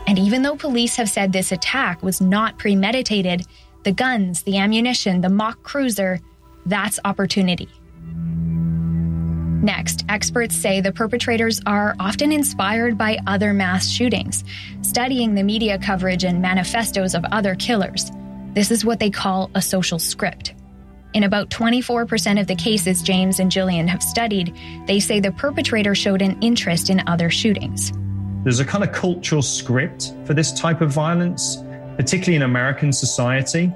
And even though police have said this attack was not premeditated, the guns, the ammunition, the mock cruiser, that's opportunity. Next, experts say the perpetrators are often inspired by other mass shootings, studying the media coverage and manifestos of other killers. This is what they call a social script. In about 24% of the cases James and Gillian have studied, they say the perpetrator showed an interest in other shootings. There's a kind of cultural script for this type of violence, particularly in American society.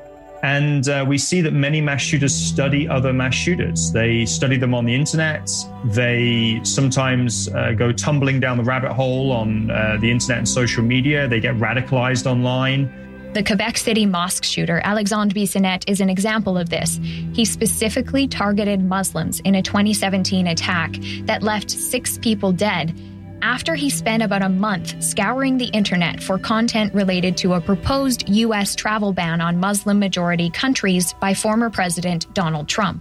And we see that many mass shooters study other mass shooters. They study them on the internet. They sometimes go tumbling down the rabbit hole on the internet and social media. They get radicalized online. The Quebec City mosque shooter, Alexandre Bissonnette, is an example of this. He specifically targeted Muslims in a 2017 attack that left 6 people dead after he spent about a month scouring the internet for content related to a proposed U.S. travel ban on Muslim-majority countries by former President Donald Trump.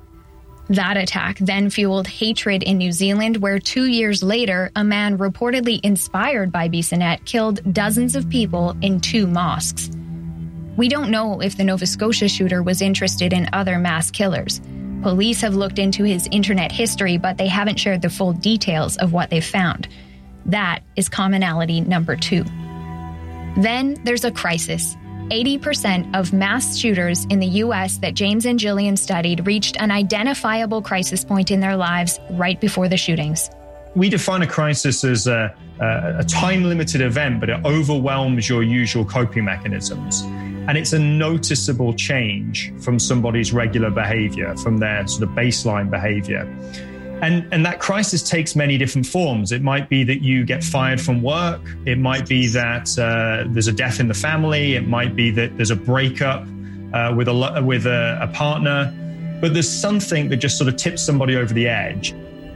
That attack then fueled hatred in New Zealand, where 2 years later, a man reportedly inspired by Bissonnette killed dozens of people in 2 mosques. We don't know if the Nova Scotia shooter was interested in other mass killers. Police have looked into his internet history, but they haven't shared the full details of what they've found. That is commonality number 2. Then there's a crisis. 80% of mass shooters in the U.S. that James and Gillian studied reached an identifiable crisis point in their lives right before the shootings. We define a crisis as a time-limited event, but it overwhelms your usual coping mechanisms. And it's a noticeable change from somebody's regular behavior, from their sort of baseline behavior. And that crisis takes many different forms. It might be that you get fired from work. It might be that there's a death in the family. It might be that there's a breakup with a partner. But there's something that just sort of tips somebody over the edge.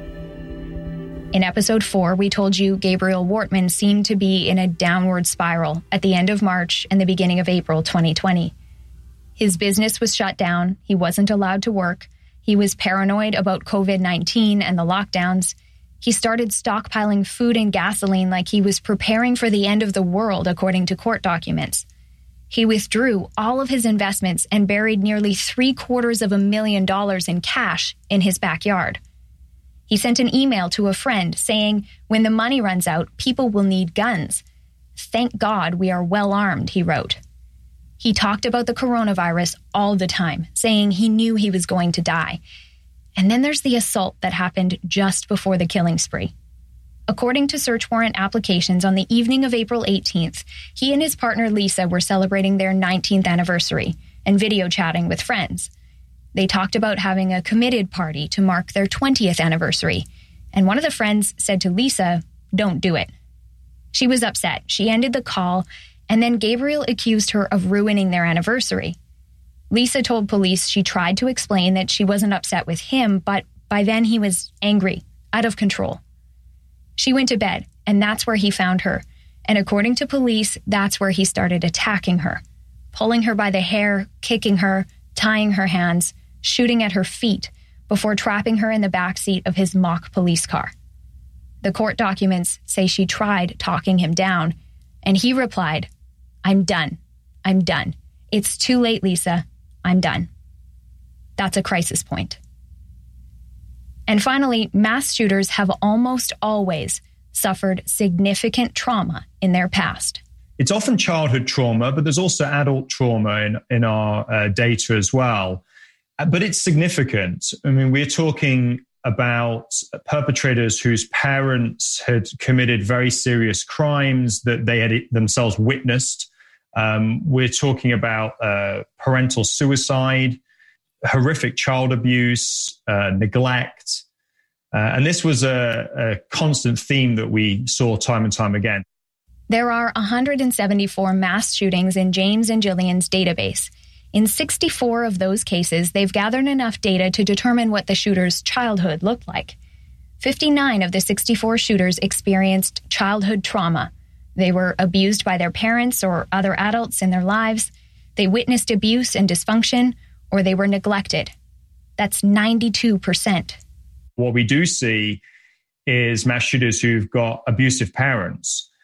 In episode 4, we told you Gabriel Wortman seemed to be in a downward spiral at the end of March and the beginning of April 2020. His business was shut down. He wasn't allowed to work. He was paranoid about COVID-19 and the lockdowns. He started stockpiling food and gasoline like he was preparing for the end of the world, according to court documents. He withdrew all of his investments and buried nearly $750,000 in cash in his backyard. He sent an email to a friend saying, "When the money runs out, people will need guns. Thank God we are well armed," he wrote. He talked about the coronavirus all the time, saying he knew he was going to die. And then there's the assault that happened just before the killing spree. According to search warrant applications, on the evening of April 18th, he and his partner Lisa were celebrating their 19th anniversary and video chatting with friends. They talked about having a committed party to mark their 20th anniversary, and one of the friends said to Lisa, "Don't do it." She was upset. She ended the call, and then Gabriel accused her of ruining their anniversary. Lisa told police she tried to explain that she wasn't upset with him, but by then he was angry, out of control. She went to bed, and that's where he found her. And according to police, that's where he started attacking her, pulling her by the hair, kicking her, tying her hands, shooting at her feet, before trapping her in the backseat of his mock police car. The court documents say she tried talking him down, and he replied, "I'm done. I'm done. It's too late, Lisa. I'm done." That's a crisis point. And finally, mass shooters have almost always suffered significant trauma in their past. It's often childhood trauma, but there's also adult trauma in our data as well. But it's significant. I mean, we're talking about perpetrators whose parents had committed very serious crimes that they had themselves witnessed. We're talking about parental suicide, horrific child abuse, neglect. And this was a constant theme that we saw time and time again. There are 174 mass shootings in James and Gillian's database. In 64 of those cases, they've gathered enough data to determine what the shooter's childhood looked like. 59 of the 64 shooters experienced childhood trauma. They were abused by their parents or other adults in their lives. They witnessed abuse and dysfunction, or they were neglected. That's 92%. What we do see is mass shooters who've got abusive parents.